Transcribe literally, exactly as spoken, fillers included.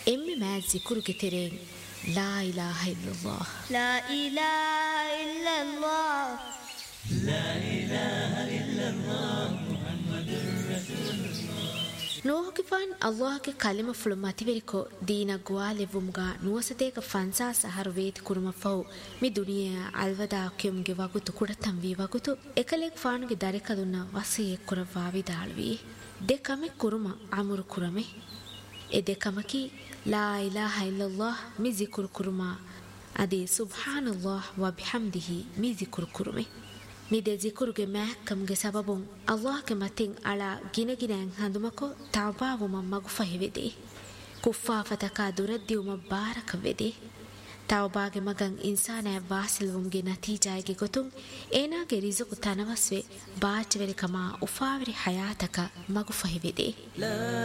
ಎಮ್ಮೆ ಮෑ ಜಿಕುರುಗೆ ತೆರೆಂ ಲಾ ಇಲಾಹ ಇಲ್ಲಲ್ಲಾಹ್ ಲಾ ಇಲಾಹ ಇಲ್ಲಲ್ಲಾಹ್ ಲಾ ಇಲಾಹ ಇಲ್ಲಲ್ಲಾಹ್ ಮುಹಮ್ಮದುರ್ ರಸೂಲುಲ್ಲಾಹ್ ನೋಹಕಿಫಾನ್ ಅಲ್ಲಾಹ್ಗೆ ಕಲಿಮ ಫುಳು ಮತಿವೆರಿಕೊ ದೀನ ಗುವಾಲೆವುಮ್ಗ ನುವಸತೇಕ ಫನ್ಸಾ ಸಹರು ವೇತಿ ಕುರುಮ ಫೌ ಮಿ ದುನಿಯಾ ಅಲ್ವದಾ ಕ್ಯುಮ್ಗೆ ವಗುತು ಕುಡತಂ V ವಗುತು ಎಕಲೆಕ್ ಫಾನುಗೆ ದರೆಕದುನ್ನ ವಸಿಯೆ ಕುರವಾ ವಿದಾಳ್ವಿ ದೆಕಮೆ ಕುರುಮ ಅಮುರು ಕುರಮೆ A ದೆಕಮಕಿ ಲಾ ಇಲಾಹ ಇಲ್ಲಲ್ಲಾಹ್ ಮಿ ಜಿಕುರು ಕುರುಮ ಅದಿ ಸುಬ್ಹಾನಲ್ಲಾಹ್ ವ ಬಿಹಮ್ದಿಹಿ ಮಿ ಜಿಕುರು ಕುರುಮೆ ಮಿದೆ ಜಿಕುರುಗೆ ಮ್ಯಾಕ್ಕಮ್ಗೆ ಸಬಬುಂ ಅಲ್ಲಾಹ್ಗೆ ಮತಿಂ ಅಳ ಗಿನಗಿನෑಂ ಹಂದುಮಕೊ ತೌಬಾವುಮ ಮಗು ಫಹಿವೆದೆ ಕುಫ್ಫಾಫತಕ ದುರದ್ದಿಯುಮ ಬಾರಕವೆದೆ ತೌಬಾಗೆ ಮಗಂ ಇನ್ಸಾನෑ ವಾಸಿಲ್ವುಂಗೆ ನತೀಜಾಯಗೆ ಗೊತುಂ ಏನಾಗೆ ರಿಜುಕು ತನವಸ್ವೆ ಬಾಚವೆರಿಕಮ ಉಫಾವಿರಿ ಹಯಾತಕ ಮಗು ಫಹಿವೆದೆ